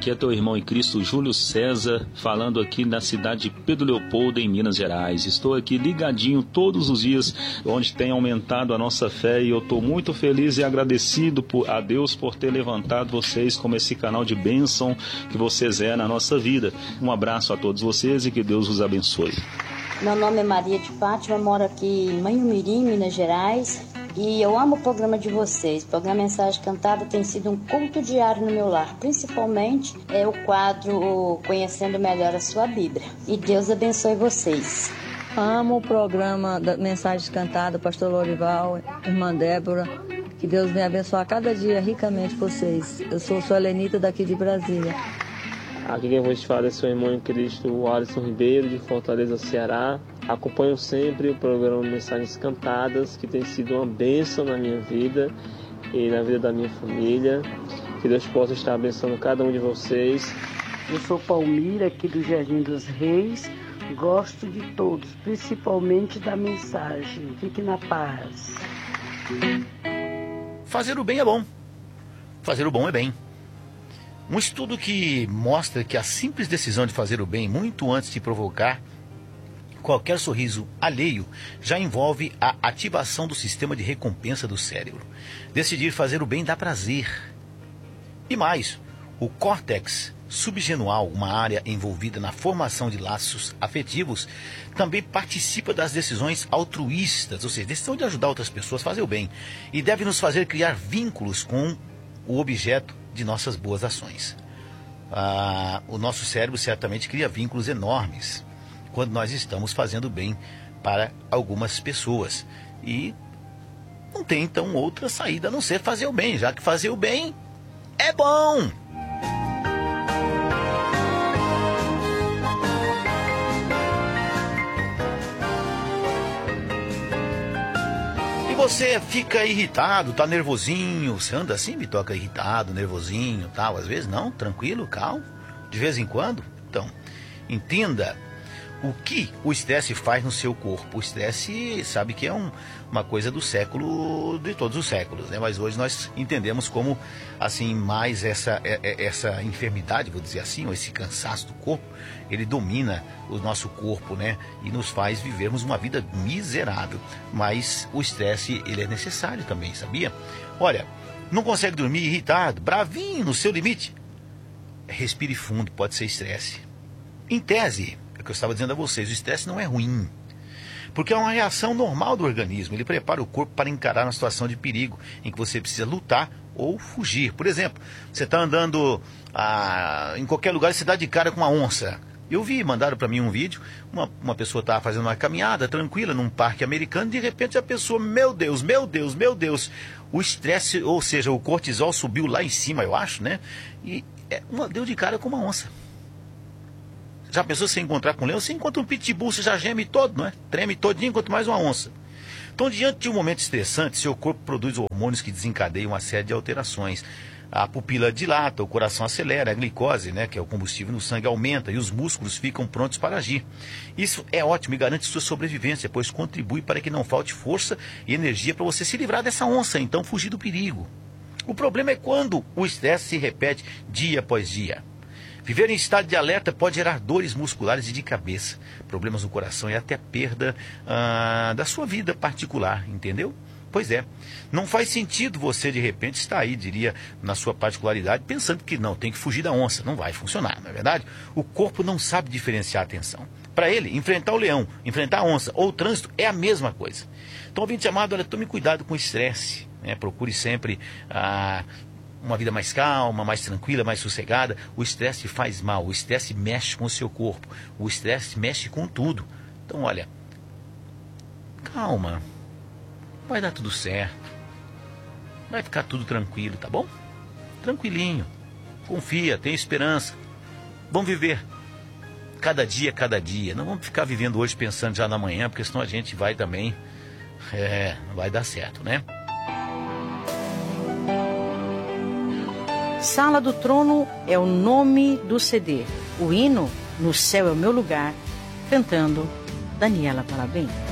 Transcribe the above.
Aqui é teu irmão em Cristo, Júlio César, falando aqui na cidade de Pedro Leopoldo, em Minas Gerais. Estou aqui ligadinho todos os dias, onde tem aumentado a nossa fé, e eu estou muito feliz e agradecido a Deus por ter levantado vocês como esse canal de bênção que vocês é na nossa vida. Um abraço a todos vocês e que Deus os abençoe. Meu nome é Maria de Fátima, moro aqui em Manhumirim, Minas Gerais. E eu amo o programa de vocês. O programa Mensagem Cantada tem sido um culto diário no meu lar. Principalmente é o quadro Conhecendo Melhor a Sua Bíblia. E Deus abençoe vocês. Amo o programa da Mensagem Cantada, Pastor Lorival, Irmã Débora. Que Deus venha abençoar cada dia ricamente vocês. Eu sou Solenita daqui de Brasília. Aqui quem vos fala é seu irmão em Cristo, o Alisson Ribeiro, de Fortaleza, Ceará. Acompanho sempre o programa Mensagens Cantadas, que tem sido uma bênção na minha vida e na vida da minha família. Que Deus possa estar abençoando cada um de vocês. Eu sou Palmira, aqui do Jardim dos Reis. Gosto de todos, principalmente da mensagem. Fique na paz. Fazer o bem é bom. Fazer o bom é bem. Um estudo que mostra que a simples decisão de fazer o bem, muito antes de provocar qualquer sorriso alheio, já envolve a ativação do sistema de recompensa do cérebro. Decidir fazer o bem dá prazer. E mais, o córtex subgenual, uma área envolvida na formação de laços afetivos, também participa das decisões altruístas, ou seja, decisão de ajudar outras pessoas a fazer o bem, e deve nos fazer criar vínculos com o objeto de nossas boas ações. O nosso cérebro certamente cria vínculos enormes quando nós estamos fazendo bem para algumas pessoas. E não tem então outra saída a não ser fazer o bem, já que fazer o bem é bom. E você fica irritado, tá nervosinho, você anda assim, me toca irritado, nervosinho, tal, às vezes não, tranquilo, calmo, de vez em quando. Então, entenda o que o estresse faz no seu corpo. O estresse, sabe que é uma coisa do século, de todos os séculos, né? Mas hoje nós entendemos como, assim, mais essa enfermidade, vou dizer assim, ou esse cansaço do corpo, ele domina o nosso corpo, né? E nos faz vivermos uma vida miserável. Mas o estresse, ele é necessário também, sabia? Olha, não consegue dormir irritado, bravinho, no seu limite? Respire fundo, pode ser estresse. Em tese, é o que eu estava dizendo a vocês, o estresse não é ruim, porque é uma reação normal do organismo. Ele prepara o corpo para encarar uma situação de perigo, em que você precisa lutar ou fugir. Por exemplo, você está andando em qualquer lugar e você dá de cara com uma onça. Eu vi, mandaram para mim um vídeo, uma pessoa estava fazendo uma caminhada tranquila num parque americano, e de repente a pessoa, meu Deus, o estresse, ou seja, o cortisol subiu lá em cima, eu acho, né? E deu de cara com uma onça. Já pensou se você encontrar com um leão? Você encontra um pitbull, você já geme todo, não é? Treme todinho, quanto mais uma onça. Então, diante de um momento estressante, seu corpo produz hormônios que desencadeiam uma série de alterações. A pupila dilata, o coração acelera, a glicose, né, que é o combustível no sangue, aumenta e os músculos ficam prontos para agir. Isso é ótimo e garante sua sobrevivência, pois contribui para que não falte força e energia para você se livrar dessa onça, então fugir do perigo. O problema é quando o estresse se repete dia após dia. Viver em estado de alerta pode gerar dores musculares e de cabeça, problemas no coração e até perda da sua vida particular, entendeu? Pois é, não faz sentido você de repente estar aí, diria, na sua particularidade, pensando que não, tem que fugir da onça. Não vai funcionar, não é verdade? O corpo não sabe diferenciar a atenção. Para ele, enfrentar o leão, enfrentar a onça ou o trânsito é a mesma coisa. Então, ouvinte amado, olha, tome cuidado com o estresse, né? Procure sempre uma vida mais calma, mais tranquila, mais sossegada. O estresse faz mal, o estresse mexe com o seu corpo, o estresse mexe com tudo. Então, olha, calma, vai dar tudo certo, vai ficar tudo tranquilo, tá bom? Tranquilinho, confia, tenha esperança, vamos viver cada dia, não vamos ficar vivendo hoje pensando já na manhã, porque senão a gente vai também, não vai dar certo, né? Sala do Trono é o nome do CD. O hino, No Céu é o Meu Lugar, cantando Daniela Parabéns.